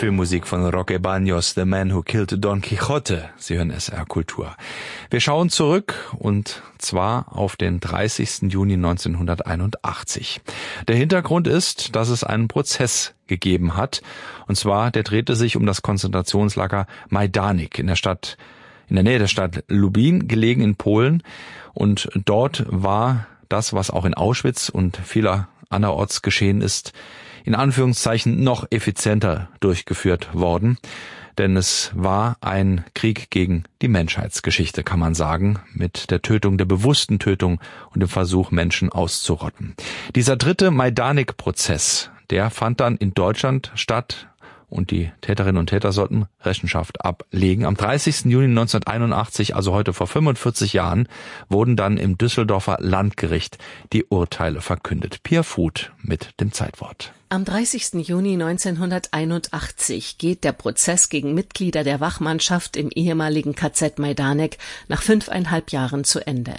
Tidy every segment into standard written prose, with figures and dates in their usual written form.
Filmmusik von Roque Baños, The Man Who Killed Don Quixote. Sie hören SR Kultur. Wir schauen zurück, und zwar auf den 30. Juni 1981. Der Hintergrund ist, dass es einen Prozess gegeben hat. Und zwar, der drehte sich um das Konzentrationslager Majdanek in der Nähe der Stadt Lubin, gelegen in Polen. Und dort war das, was auch in Auschwitz und vieler anderorts geschehen ist, in Anführungszeichen noch effizienter durchgeführt worden. Denn es war ein Krieg gegen die Menschheitsgeschichte, kann man sagen, mit der Tötung, der bewussten Tötung und dem Versuch, Menschen auszurotten. Dieser dritte Majdanek-Prozess, der fand dann in Deutschland statt, und die Täterinnen und Täter sollten Rechenschaft ablegen. Am 30. Juni 1981, also heute vor 45 Jahren, wurden dann im Düsseldorfer Landgericht die Urteile verkündet. Pia Futh mit dem Zeitwort. Am 30. Juni 1981 geht der Prozess gegen Mitglieder der Wachmannschaft im ehemaligen KZ Majdanek nach 5,5 Jahren zu Ende.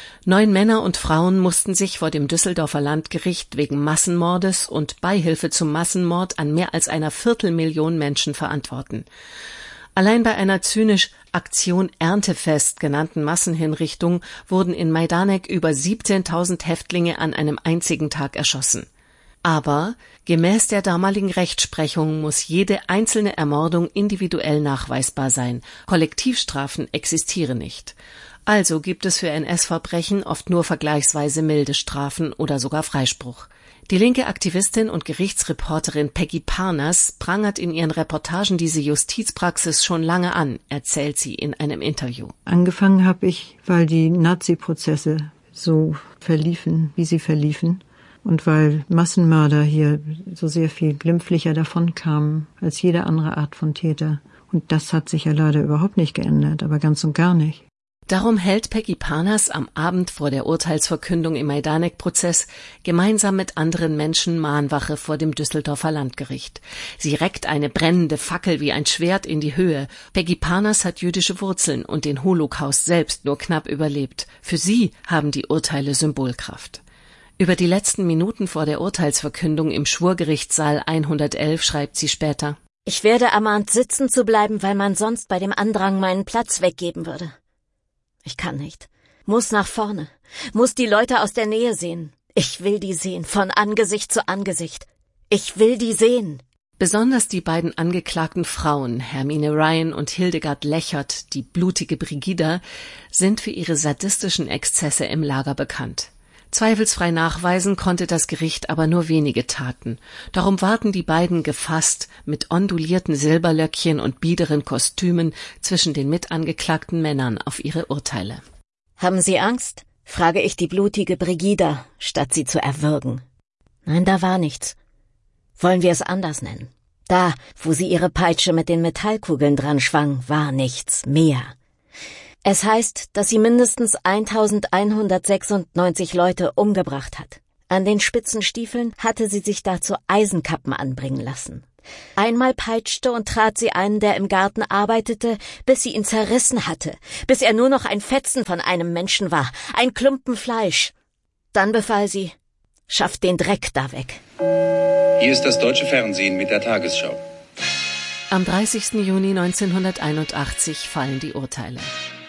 9 Männer und Frauen mussten sich vor dem Düsseldorfer Landgericht wegen Massenmordes und Beihilfe zum Massenmord an mehr als 250.000 Menschen verantworten. Allein bei einer zynisch Aktion Erntefest genannten Massenhinrichtung wurden in Majdanek über 17.000 Häftlinge an einem einzigen Tag erschossen. Aber gemäß der damaligen Rechtsprechung muss jede einzelne Ermordung individuell nachweisbar sein. Kollektivstrafen existieren nicht. Also gibt es für NS-Verbrechen oft nur vergleichsweise milde Strafen oder sogar Freispruch. Die linke Aktivistin und Gerichtsreporterin Peggy Parnas prangert in ihren Reportagen diese Justizpraxis schon lange an, erzählt sie in einem Interview. Angefangen habe ich, weil die Nazi-Prozesse so verliefen, wie sie verliefen. Und weil Massenmörder hier so sehr viel glimpflicher davonkamen als jede andere Art von Täter. Und das hat sich ja leider überhaupt nicht geändert, aber ganz und gar nicht. Darum hält Peggy Parnas am Abend vor der Urteilsverkündung im Majdanek-Prozess gemeinsam mit anderen Menschen Mahnwache vor dem Düsseldorfer Landgericht. Sie reckt eine brennende Fackel wie ein Schwert in die Höhe. Peggy Parnas hat jüdische Wurzeln und den Holocaust selbst nur knapp überlebt. Für sie haben die Urteile Symbolkraft. Über die letzten Minuten vor der Urteilsverkündung im Schwurgerichtssaal 111 schreibt sie später: Ich werde ermahnt, sitzen zu bleiben, weil man sonst bei dem Andrang meinen Platz weggeben würde. Ich kann nicht. Muss nach vorne. Muss die Leute aus der Nähe sehen. Ich will die sehen, von Angesicht zu Angesicht. Ich will die sehen. Besonders die beiden angeklagten Frauen, Hermine Ryan und Hildegard Lechert, die blutige Brigida, sind für ihre sadistischen Exzesse im Lager bekannt. Zweifelsfrei nachweisen konnte das Gericht aber nur wenige Taten. Darum warten die beiden gefasst mit ondulierten Silberlöckchen und biederen Kostümen zwischen den mitangeklagten Männern auf ihre Urteile. Haben Sie Angst? Frage ich die blutige Brigida, statt sie zu erwürgen. Nein, da war nichts. Wollen wir es anders nennen? Da, wo sie ihre Peitsche mit den Metallkugeln dran schwang, war nichts mehr. Es heißt, dass sie mindestens 1196 Leute umgebracht hat. An den spitzen Stiefeln hatte sie sich dazu Eisenkappen anbringen lassen. Einmal peitschte und trat sie einen, der im Garten arbeitete, bis sie ihn zerrissen hatte, bis er nur noch ein Fetzen von einem Menschen war, ein Klumpen Fleisch. Dann befahl sie: Schafft den Dreck da weg. Hier ist das deutsche Fernsehen mit der Tagesschau. Am 30. Juni 1981 fallen die Urteile.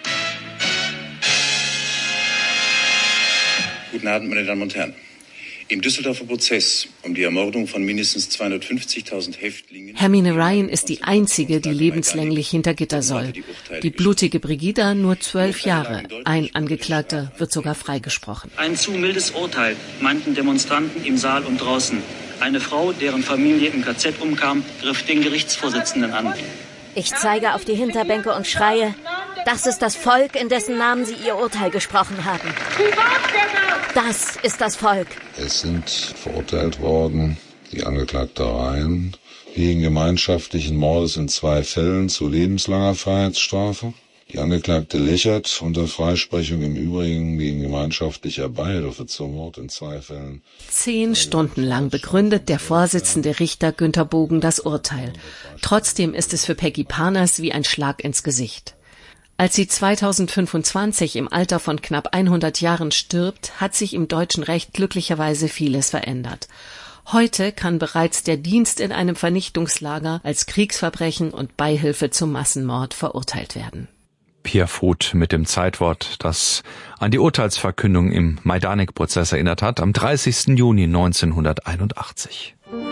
Guten Abend, meine Damen und Herren. Im Düsseldorfer Prozess um die Ermordung von mindestens 250.000 Häftlingen... Hermine Ryan ist die einzige, die lebenslänglich hinter Gitter soll. Die blutige Brigida nur 12 Jahre. Ein Angeklagter wird sogar freigesprochen. Ein zu mildes Urteil, meinten Demonstranten im Saal und draußen. Eine Frau, deren Familie im KZ umkam, griff den Gerichtsvorsitzenden an. Ich zeige auf die Hinterbänke und schreie: Das ist das Volk, in dessen Namen Sie Ihr Urteil gesprochen haben. Das ist das Volk. Es sind verurteilt worden die Angeklagte Ryan wegen gemeinschaftlichen Mordes in 2 Fällen zu lebenslanger Freiheitsstrafe. Die Angeklagte Lechert unter Freisprechung im Übrigen wegen gemeinschaftlicher Beihilfe zum Mord in 2 Fällen. 10 Stunden lang begründet der Vorsitzende Richter Günter Bogen das Urteil. Trotzdem ist es für Peggy Parnas wie ein Schlag ins Gesicht. Als sie 2025 im Alter von knapp 100 Jahren stirbt, hat sich im deutschen Recht glücklicherweise vieles verändert. Heute kann bereits der Dienst in einem Vernichtungslager als Kriegsverbrechen und Beihilfe zum Massenmord verurteilt werden. Pierre Voth mit dem Zeitwort, das an die Urteilsverkündung im Majdanek-Prozess erinnert hat, am 30. Juni 1981.